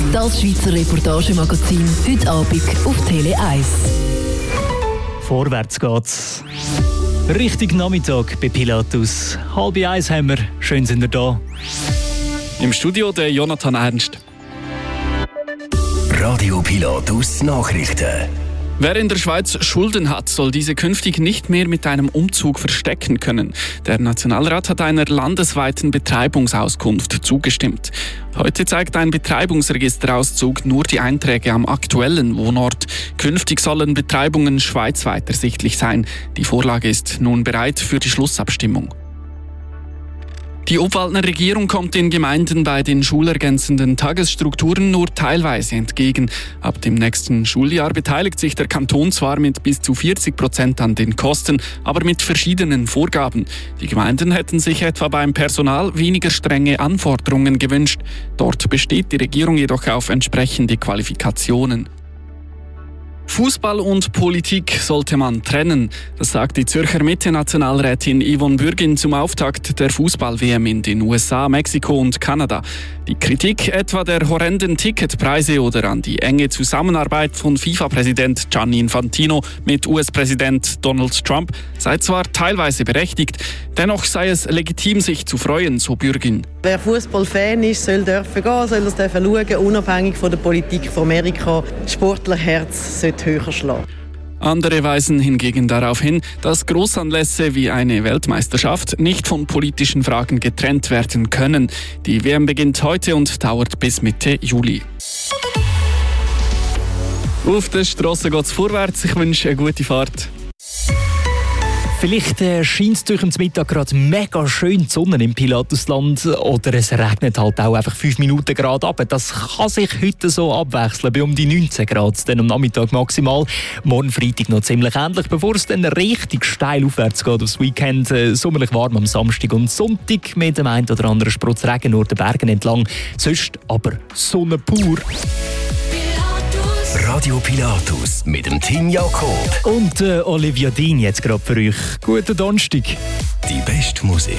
Das Schweizer Reportagemagazin, heute Abend auf Tele 1. Vorwärts geht's. Richtig Nachmittag bei Pilatus. 12:30 haben wir. Schön sind ihr da. Im Studio der Jonathan Ernst. Radio Pilatus Nachrichten. Wer in der Schweiz Schulden hat, soll diese künftig nicht mehr mit einem Umzug verstecken können. Der Nationalrat hat einer landesweiten Betreibungsauskunft zugestimmt. Heute zeigt ein Betreibungsregisterauszug nur die Einträge am aktuellen Wohnort. Künftig sollen Betreibungen schweizweit ersichtlich sein. Die Vorlage ist nun bereit für die Schlussabstimmung. Die Obwaldner Regierung kommt den Gemeinden bei den schulergänzenden Tagesstrukturen nur teilweise entgegen. Ab dem nächsten Schuljahr beteiligt sich der Kanton zwar mit bis zu 40% an den Kosten, aber mit verschiedenen Vorgaben. Die Gemeinden hätten sich etwa beim Personal weniger strenge Anforderungen gewünscht. Dort besteht die Regierung jedoch auf entsprechende Qualifikationen. Fußball und Politik sollte man trennen. Das sagt die Zürcher Mitte-Nationalrätin Yvonne Bürgin zum Auftakt der Fußball-WM in den USA, Mexiko und Kanada. Die Kritik etwa der horrenden Ticketpreise oder an die enge Zusammenarbeit von FIFA-Präsident Gianni Infantino mit US-Präsident Donald Trump sei zwar teilweise berechtigt, dennoch sei es legitim, sich zu freuen, so Bürgin. Wer Fußballfan ist, soll dürfen gehen, soll das dürfen schauen, unabhängig von der Politik von Amerika. Sportlerherz sollte höher schlagen. Andere weisen hingegen darauf hin, dass Grossanlässe wie eine Weltmeisterschaft nicht von politischen Fragen getrennt werden können. Die WM beginnt heute und dauert bis Mitte Juli. Auf der Strasse geht es vorwärts. Ich wünsche eine gute Fahrt. Vielleicht scheint es durch den Mittag gerade mega schön die Sonne im Pilatusland oder es regnet halt auch einfach 5 Minuten Grad ab. Das kann sich heute so abwechseln, bei um die 19 Grad, dann am Nachmittag maximal. Morgen Freitag noch ziemlich ähnlich, bevor es dann richtig steil aufwärts geht aufs Weekend. Sommerlich warm am Samstag und Sonntag mit dem einen oder anderen Sprutz Regen nur den Bergen entlang. Sonst aber Sonne pur. Radio Pilatus mit dem Team Jakob. Und Olivia Dean jetzt gerade für euch. Guten Donnerstag. Die beste Musik